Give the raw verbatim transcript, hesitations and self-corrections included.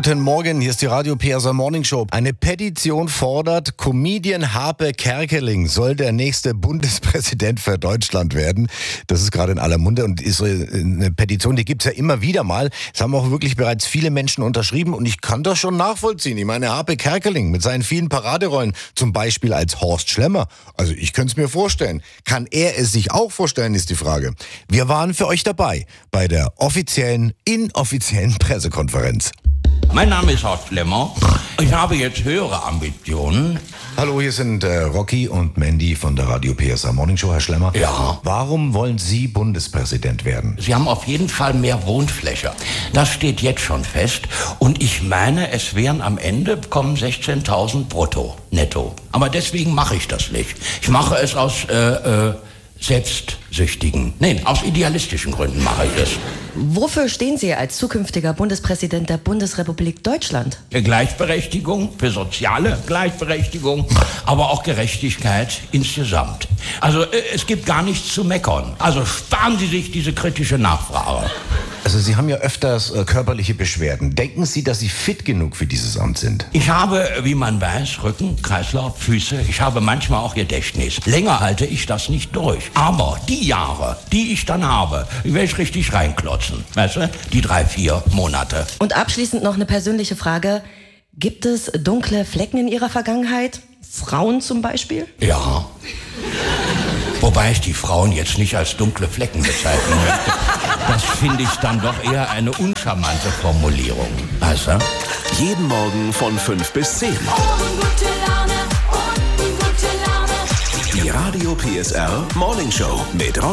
Guten Morgen, hier ist die Radio P S R Morning Show. Eine Petition fordert, Comedian Harpe Kerkeling soll der nächste Bundespräsident für Deutschland werden. Das ist gerade in aller Munde und ist eine Petition, die gibt's ja immer wieder mal. Es haben auch wirklich bereits viele Menschen unterschrieben und ich kann das schon nachvollziehen. Ich meine, Harpe Kerkeling mit seinen vielen Paraderollen, zum Beispiel als Horst Schlemmer. Also ich könnte es mir vorstellen. Kann er es sich auch vorstellen, ist die Frage. Wir waren für euch dabei bei der offiziellen, inoffiziellen Pressekonferenz. Mein Name ist Horst Schlemmer. Ich habe jetzt höhere Ambitionen. Hallo, hier sind äh, Rocky und Mandy von der Radio P S R Morning Show, Herr Schlemmer. Ja. Warum wollen Sie Bundespräsident werden? Sie haben auf jeden Fall mehr Wohnfläche. Das steht jetzt schon fest. Und ich meine, es wären am Ende kommen sechzehntausend brutto, netto. Aber deswegen mache ich das nicht. Ich mache es aus äh, äh, selbstsüchtigen, nein, aus idealistischen Gründen mache ich es. Wofür stehen Sie als zukünftiger Bundespräsident der Bundesrepublik Deutschland? Gleichberechtigung, für soziale Gleichberechtigung, aber auch Gerechtigkeit insgesamt. Also äh, es gibt gar nichts zu meckern. Also sparen Sie sich diese kritische Nachfrage. Also Sie haben ja öfters äh, körperliche Beschwerden. Denken Sie, dass Sie fit genug für dieses Amt sind? Ich habe, wie man weiß, Rücken, Kreislauf, Füße. Ich habe manchmal auch Gedächtnis. Länger halte ich das nicht durch. Aber die Jahre, die ich dann habe, werde ich richtig reinklotzen. Weißt du? Die drei, vier Monate. Und abschließend noch eine persönliche Frage. Gibt es dunkle Flecken in Ihrer Vergangenheit? Frauen zum Beispiel? Ja. Wobei ich die Frauen jetzt nicht als dunkle Flecken bezeichnen möchte. Das finde ich dann doch eher eine uncharmante Formulierung. Weißt du? Jeden Morgen von fünf bis zehn. Gute Laune und gute Laune. Die Radio P S R Morning Show mit Rocky